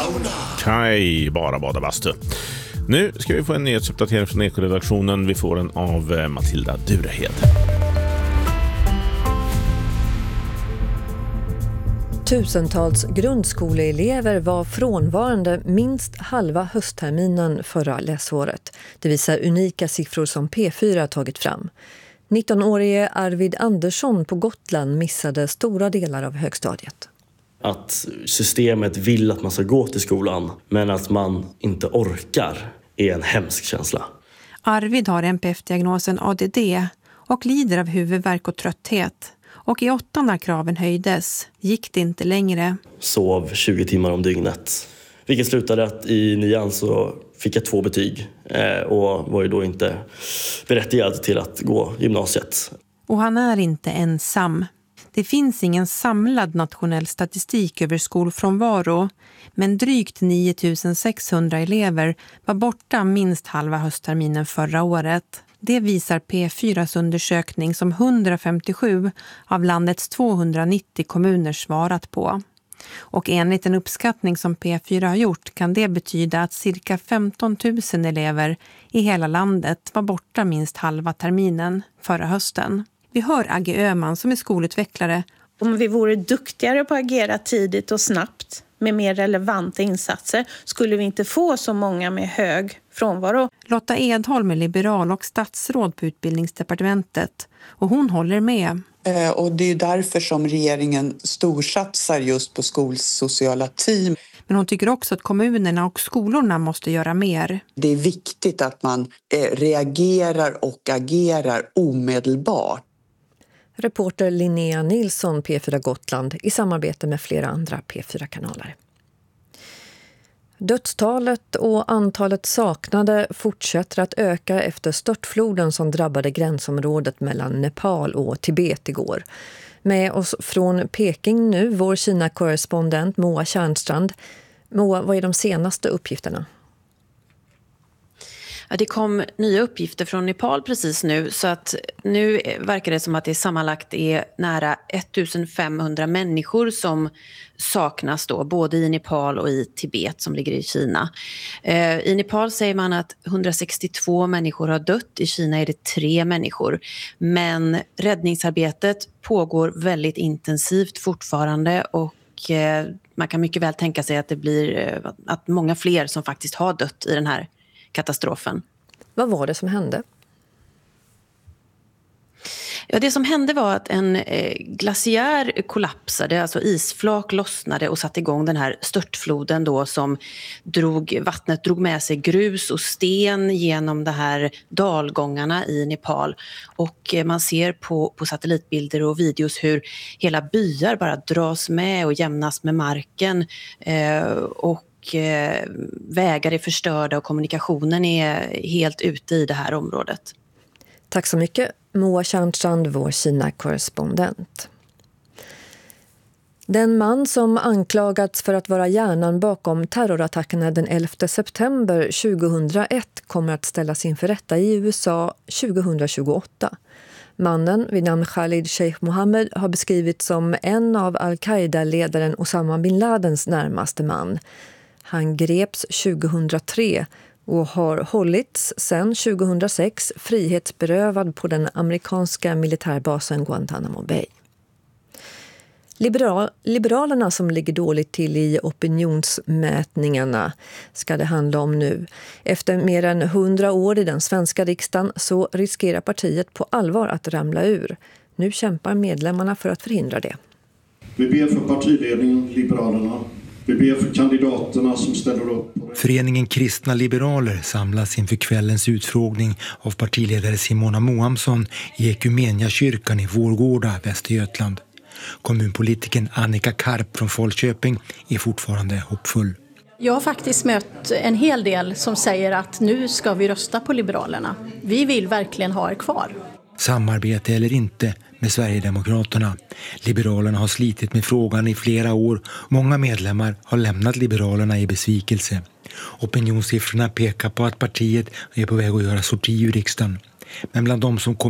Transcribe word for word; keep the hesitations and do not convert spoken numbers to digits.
Kaj, bara bada bastu. Nu ska vi få en nyhetsuppdatering från Ekoredaktionen. Vi får den av Matilda Durehed. Tusentals grundskoleelever var frånvarande minst halva höstterminen förra läsåret. Det visar unika siffror som P fyra tagit fram. nittonårige Arvid Andersson på Gotland missade stora delar av högstadiet. Att systemet vill att man ska gå till skolan, men att man inte orkar, är en hemsk känsla. Arvid har N P F-diagnosen A D D och lider av huvudvärk och trötthet. Och i åttan när kraven höjdes gick det inte längre. Sov tjugo timmar om dygnet. Vilket slutade att i nian så fick jag två betyg. Och var ju då inte berättigad till att gå gymnasiet. Och han är inte ensam. Det finns ingen samlad nationell statistik över skolfrånvaro. Men drygt nio tusen sexhundra elever var borta minst halva höstterminen förra året. Det visar P fyras undersökning som hundrafemtiosju av landets tvåhundranittio kommuner svarat på. Och enligt en uppskattning som P fyra har gjort kan det betyda att cirka femton tusen elever i hela landet var borta minst halva terminen förra hösten. Vi hör Agge Öhman som är skolutvecklare. Om vi vore duktigare på att agera tidigt och snabbt med mer relevanta insatser skulle vi inte få så många med hög frånvaro. Lotta Edholm är liberal och statsråd på utbildningsdepartementet och hon håller med. Eh, och det är därför som regeringen storsatsar just på skolsociala team. Men hon tycker också att kommunerna och skolorna måste göra mer. Det är viktigt att man eh, reagerar och agerar omedelbart. Reporter Linnea Nilsson, P fyra Gotland, i samarbete med flera andra P fyra-kanaler. Dödstalet och antalet saknade fortsätter att öka efter störtfloden som drabbade gränsområdet mellan Nepal och Tibet igår. Med oss från Peking nu, vår Kina-korrespondent Moa Tjärnstrand. Moa, vad är de senaste uppgifterna? Ja, det kom nya uppgifter från Nepal precis nu, så att nu verkar det som att det sammanlagt är nära femtonhundra människor som saknas då, både i Nepal och i Tibet som ligger i Kina. Eh, I Nepal säger man att hundrasextiotvå människor har dött, i Kina är det tre människor. Men räddningsarbetet pågår väldigt intensivt fortfarande och eh, man kan mycket väl tänka sig att det blir eh, att många fler som faktiskt har dött i den här katastrofen. Vad var det som hände? Ja, det som hände var att en eh, glaciär kollapsade, alltså isflak lossnade och satte igång den här störtfloden då som drog, vattnet drog med sig grus och sten genom de här dalgångarna i Nepal. Och eh, man ser på, på satellitbilder och videos hur hela byar bara dras med och jämnas med marken eh, och Och vägar är förstörda och kommunikationen är helt ute i det här området. Tack så mycket, Moa Tjärnstrand, vår Kina-korrespondent. Den man som anklagats för att vara hjärnan bakom terrorattackerna den elfte september tjugohundraett kommer att ställas inför rätta i U S A tjugohundratjugoåtta. Mannen vid namn Khalid Sheikh Mohammed har beskrivits som en av al-Qaida-ledaren Osama bin Ladens närmaste man. Han greps tjugohundratre och har hållits sedan tjugohundrasex frihetsberövad på den amerikanska militärbasen Guantanamo Bay. Liberal, liberalerna som ligger dåligt till i opinionsmätningarna ska det handla om nu. Efter mer än hundra år i den svenska riksdagen så riskerar partiet på allvar att ramla ur. Nu kämpar medlemmarna för att förhindra det. Vi ber för partiledningen, Liberalerna. Vi ber för kandidaterna som ställer upp. Föreningen Kristna Liberaler samlas inför kvällens utfrågning av partiledare Simona Mohamsson i Ekumeniakyrkan i Vårgårda, Västergötland. Kommunpolitiken Annika Karp från Falköping är fortfarande hoppfull. Jag har faktiskt mött en hel del som säger att nu ska vi rösta på Liberalerna. Vi vill verkligen ha er kvar. Samarbete eller inte med Sverigedemokraterna. Liberalerna har slitit med frågan i flera år. Många medlemmar har lämnat Liberalerna i besvikelse. Opinionssiffrorna pekar på att partiet är på väg att göra sorti ur riksdagen. Men bland de som kommer